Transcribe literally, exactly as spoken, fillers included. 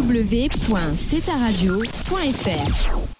w w w point c t a radio point f r.